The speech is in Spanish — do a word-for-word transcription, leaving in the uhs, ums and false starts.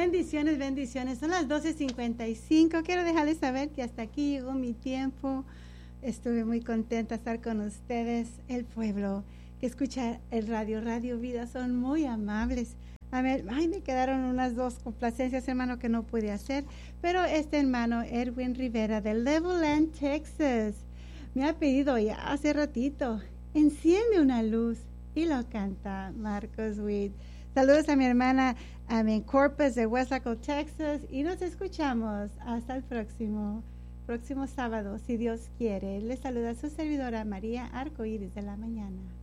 Bendiciones, bendiciones. Son las doce cincuenta y cinco. Quiero dejarles saber que hasta aquí llegó mi tiempo. Estuve muy contenta de estar con ustedes. El pueblo que escucha el radio, Radio Vida, son muy amables. A ver, ay, me quedaron unas dos complacencias, hermano, que no pude hacer. Pero este hermano, Edwin Rivera, de Levelland, Texas, me ha pedido ya hace ratito, enciende una luz. Y lo canta Marcos Witt. Saludos a mi hermana um, Corpus de Westlaco, Texas. Y nos escuchamos hasta el próximo, próximo sábado, si Dios quiere. Les saluda su servidora María Arcoíris de la Mañana.